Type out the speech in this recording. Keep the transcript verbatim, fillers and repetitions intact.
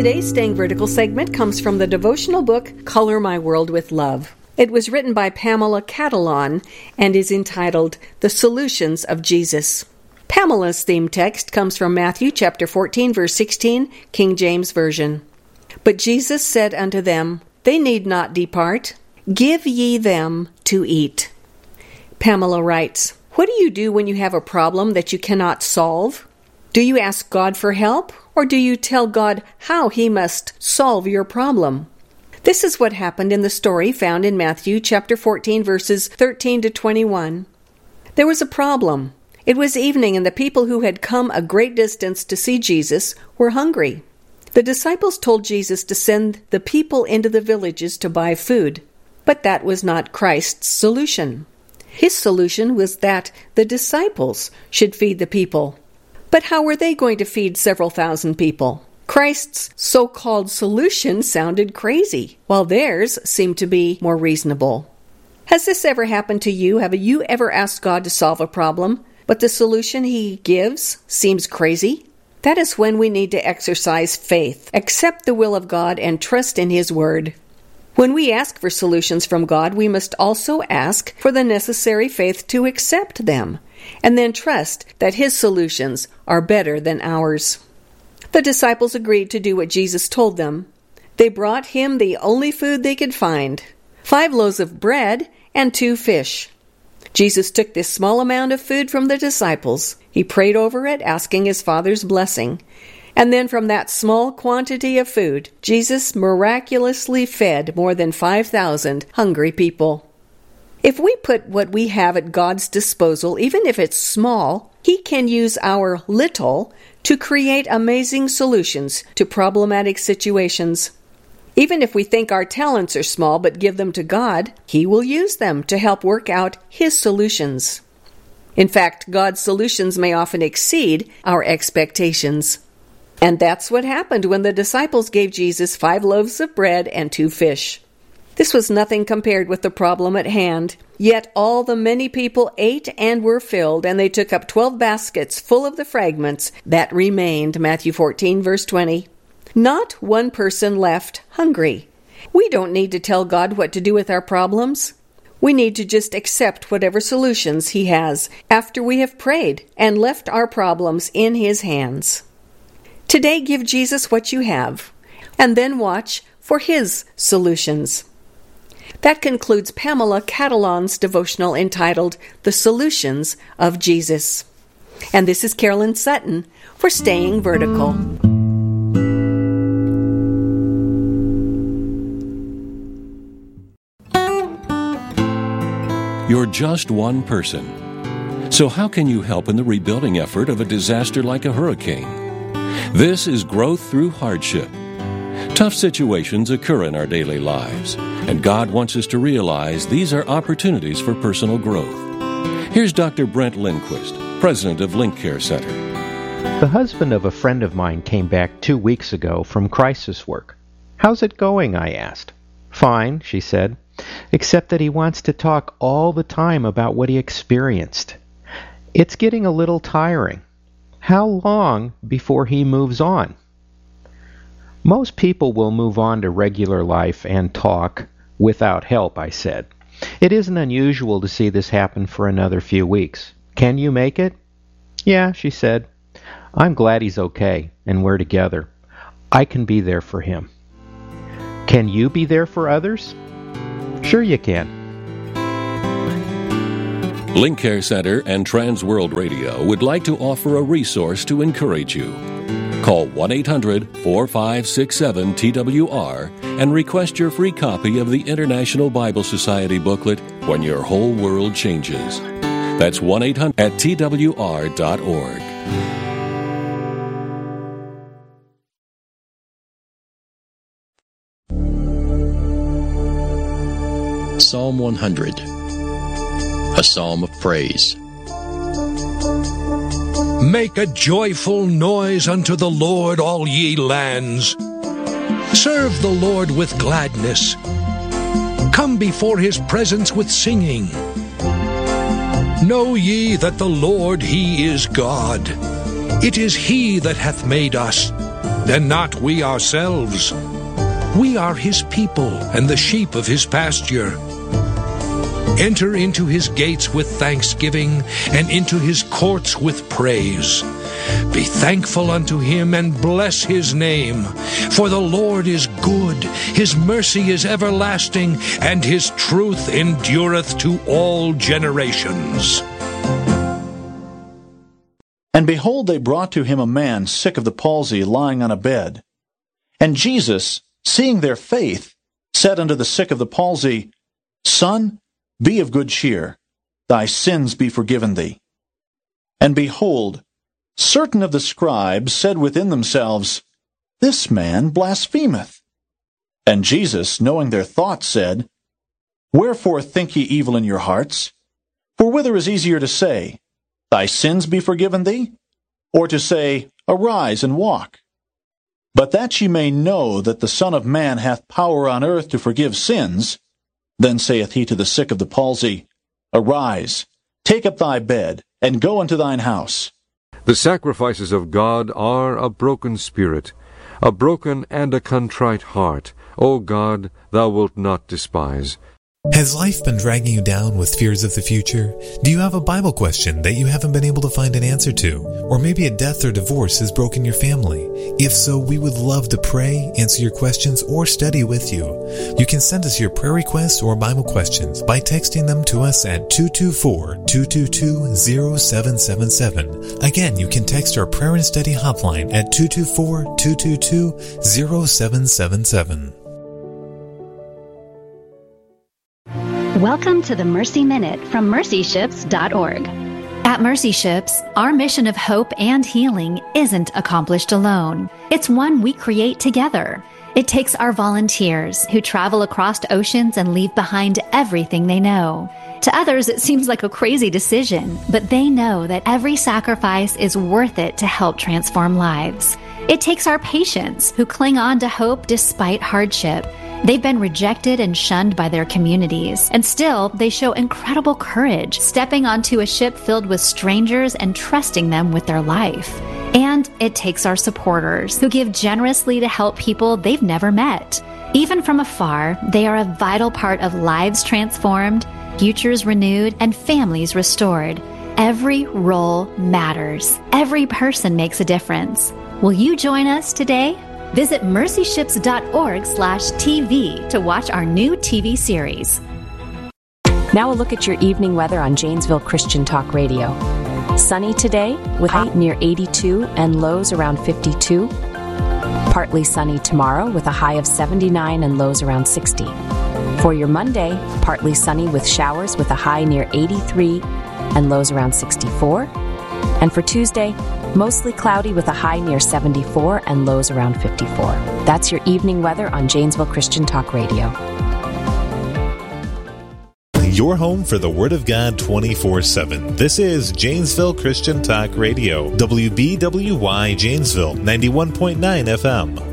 Today's Staying Vertical segment comes from the devotional book, Color My World with Love. It was written by Pamela Catalon and is entitled, The Solutions of Jesus. Pamela's theme text comes from Matthew chapter fourteen, verse sixteen, King James Version. But Jesus said unto them, They need not depart. Give ye them to eat. Pamela writes, What do you do when you have a problem that you cannot solve? Do you ask God for help, or do you tell God how He must solve your problem? This is what happened in the story found in Matthew chapter fourteen, verses thirteen to twenty-one. There was a problem. It was evening, and the people who had come a great distance to see Jesus were hungry. The disciples told Jesus to send the people into the villages to buy food, but that was not Christ's solution. His solution was that the disciples should feed the people. But how were they going to feed several thousand people? Christ's so-called solution sounded crazy, while theirs seemed to be more reasonable. Has this ever happened to you? Have you ever asked God to solve a problem, but the solution He gives seems crazy? That is when we need to exercise faith, accept the will of God, and trust in His Word. When we ask for solutions from God, we must also ask for the necessary faith to accept them, and then trust that His solutions are better than ours. The disciples agreed to do what Jesus told them. They brought Him the only food they could find, five loaves of bread and two fish. Jesus took this small amount of food from the disciples. He prayed over it, asking His Father's blessing. And then from that small quantity of food, Jesus miraculously fed more than five thousand hungry people. If we put what we have at God's disposal, even if it's small, He can use our little to create amazing solutions to problematic situations. Even if we think our talents are small but give them to God, He will use them to help work out His solutions. In fact, God's solutions may often exceed our expectations. And that's what happened when the disciples gave Jesus five loaves of bread and two fish. This was nothing compared with the problem at hand. Yet all the many people ate and were filled, and they took up twelve baskets full of the fragments that remained. Matthew fourteen, verse twenty. Not one person left hungry. We don't need to tell God what to do with our problems. We need to just accept whatever solutions He has after we have prayed and left our problems in His hands. Today, give Jesus what you have, and then watch for His solutions. That concludes Pamela Catalon's devotional entitled, The Solutions of Jesus. And this is Carolyn Sutton for Staying Vertical. You're just one person. So how can you help in the rebuilding effort of a disaster like a hurricane? This is Growth Through Hardship. Tough situations occur in our daily lives, and God wants us to realize these are opportunities for personal growth. Here's Doctor Brent Lindquist, president of Link Care Center. The husband of a friend of mine came back two weeks ago from crisis work. How's it going? I asked. Fine, she said, except that he wants to talk all the time about what he experienced. It's getting a little tiring. How long before he moves on? Most people will move on to regular life and talk without help, I said. It isn't unusual to see this happen for another few weeks. Can you make it? Yeah, she said. I'm glad he's okay and we're together. I can be there for him. Can you be there for others? Sure you can. Link Care Center and Trans World Radio would like to offer a resource to encourage you. Call one eight hundred, four five six seven, T W R and request your free copy of the International Bible Society booklet, When Your Whole World Changes. That's one eight hundred at T W R dot org. Psalm one hundred, a psalm of praise. Make a joyful noise unto the Lord, all ye lands. Serve the Lord with gladness. Come before His presence with singing. Know ye that the Lord, He is God. It is He that hath made us, and not we ourselves. We are his people and the sheep of his pasture. Enter into his gates with thanksgiving, and into his courts with praise. Be thankful unto him, and bless his name. For the Lord is good, his mercy is everlasting, and his truth endureth to all generations. And behold, they brought to him a man sick of the palsy, lying on a bed. And Jesus, seeing their faith, said unto the sick of the palsy, Son, be of good cheer, thy sins be forgiven thee. And behold, certain of the scribes said within themselves, This man blasphemeth. And Jesus, knowing their thoughts, said, Wherefore think ye evil in your hearts? For whither is easier to say, Thy sins be forgiven thee? Or to say, Arise and walk? But that ye may know that the Son of Man hath power on earth to forgive sins, then saith he to the sick of the palsy, Arise, take up thy bed, and go unto thine house. The sacrifices of God are a broken spirit, a broken and a contrite heart. O God, thou wilt not despise. Has life been dragging you down with fears of the future? Do you have a Bible question that you haven't been able to find an answer to? Or maybe a death or divorce has broken your family? If so, we would love to pray, answer your questions, or study with you. You can send us your prayer requests or Bible questions by texting them to us at two two four, two two two, zero seven seven seven. Again, you can text our prayer and study hotline at two two four, two two two, zero seven seven seven. Welcome to the Mercy Minute from mercy ships dot org. At Mercy Ships, our mission of hope and healing isn't accomplished alone. It's one we create together. It takes our volunteers who travel across oceans and leave behind everything they know. To others, it seems like a crazy decision, but they know that every sacrifice is worth it to help transform lives. It takes our patients who cling on to hope despite hardship. They've been rejected and shunned by their communities, and still they show incredible courage, stepping onto a ship filled with strangers and trusting them with their life. And it takes our supporters, who give generously to help people they've never met. Even from afar, they are a vital part of lives transformed, futures renewed, and families restored. Every role matters. Every person makes a difference. Will you join us today? Visit mercy ships dot org slash T V to watch our new T V series. Now a look at your evening weather on Janesville Christian Talk Radio. Sunny today with high near eighty-two and lows around fifty-two. Partly sunny tomorrow with a high of seventy-nine and lows around sixty. For your Monday, partly sunny with showers with a high near eighty-three and lows around sixty-four. And for Tuesday, mostly cloudy with a high near seventy-four and lows around fifty-four. That's your evening weather on Janesville Christian Talk Radio. Your home for the Word of God twenty-four seven. This is Janesville Christian Talk Radio. W B W Y Janesville, ninety-one point nine F M.